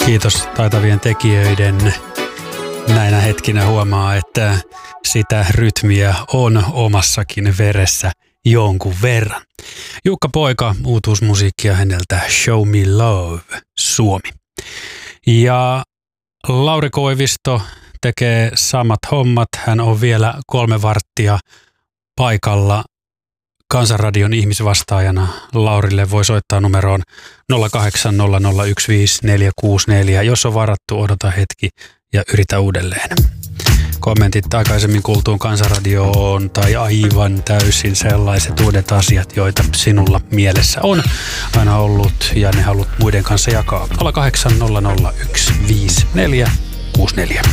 Kiitos taitavien tekijöiden. Näinä hetkinä huomaa, että sitä rytmiä on omassakin veressä jonkun verran. Jukka Poika, uutuusmusiikkia häneltä Show Me Love, Suomi. Ja Lauri Koivisto tekee samat hommat. Hän on vielä 3 varttia paikalla Kansanradion ihmisvastaajana. Laurille voi soittaa numeroon 0800155464. Jos on varattu, odota hetki ja yritä uudelleen. Kommentit aikaisemmin kuultuun Kansanradioon tai aivan täysin sellaiset uudet asiat, joita sinulla mielessä on aina ollut ja ne haluat muiden kanssa jakaa. 0800155464.